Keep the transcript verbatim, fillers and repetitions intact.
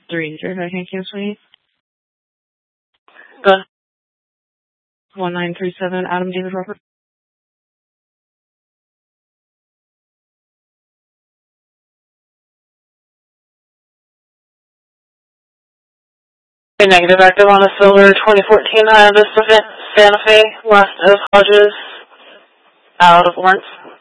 Three zero nine cancel me. Good. One nine three seven Adam David Robert. A negative active on a silver twenty fourteen Honda Santa Fe west of Hodges, out of Lawrence.